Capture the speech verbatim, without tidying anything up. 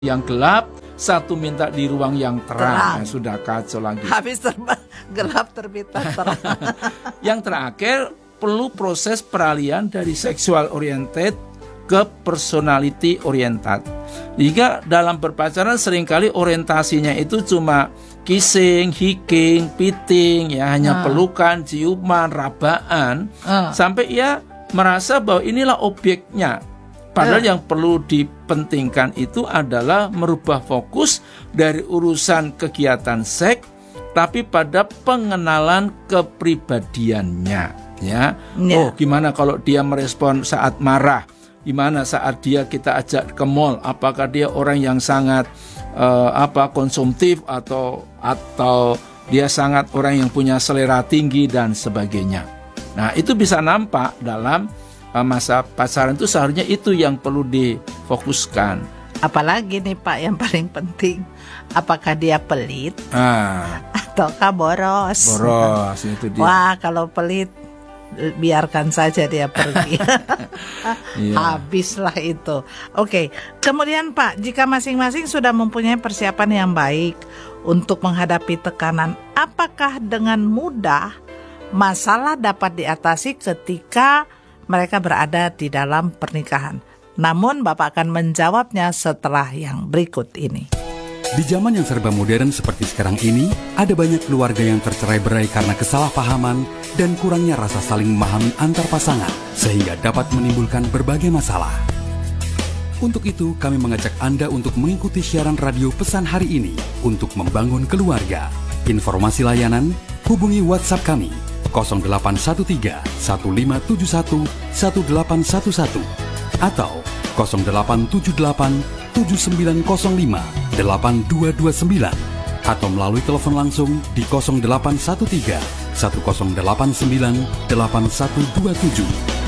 yang gelap, satu minta di ruang yang terang. Terang. Nah, sudah kacau lagi. Habis terbang, gelap terbitlah terang. Yang terakhir, perlu proses peralihan dari sexual oriented ke personality oriented. Jika dalam berpacaran seringkali orientasinya itu cuma kissing, hiking, piting, ya hanya Ah. pelukan, ciuman, rabaan, Ah. sampai ia merasa bahwa inilah objeknya. Padahal Ah. yang perlu dipentingkan itu adalah merubah fokus dari urusan kegiatan seks, tapi pada pengenalan kepribadiannya, ya. Ya. Oh, gimana kalau dia merespon saat marah? Gimana saat dia kita ajak ke mall? Apakah dia orang yang sangat eh, apa konsumtif atau atau dia sangat orang yang punya selera tinggi dan sebagainya. Nah, itu bisa nampak dalam uh, masa pacaran itu, seharusnya itu yang perlu difokuskan. Apalagi nih Pak yang paling penting, apakah dia pelit Ah, ataukah boros? boros itu dia. Wah, kalau pelit biarkan saja dia pergi. Iya. Habislah itu. Oke, kemudian Pak, jika masing-masing sudah mempunyai persiapan yang baik untuk menghadapi tekanan, apakah dengan mudah masalah dapat diatasi ketika mereka berada di dalam pernikahan? Namun Bapak akan menjawabnya setelah yang berikut ini. Di zaman yang serba modern seperti sekarang ini, ada banyak keluarga yang tercerai-berai karena kesalahpahaman dan kurangnya rasa saling memahami antar pasangan, sehingga dapat menimbulkan berbagai masalah. Untuk itu, kami mengajak Anda untuk mengikuti siaran radio pesan hari ini untuk membangun keluarga. Informasi layanan, hubungi WhatsApp kami nol delapan satu tiga satu lima tujuh satu satu delapan satu satu atau nol delapan tujuh delapan tujuh sembilan nol lima delapan dua dua sembilan atau melalui telepon langsung di nol delapan satu tiga satu nol delapan sembilan delapan satu dua tujuh.